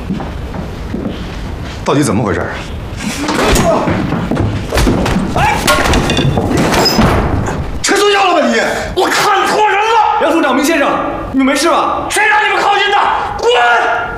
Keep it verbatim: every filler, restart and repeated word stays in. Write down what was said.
到底怎么回事？ 哎， 吃错药了吧你？ 我看错人了。 杨组长，明先生，你们没事吧？ 谁让你们靠近的？滚！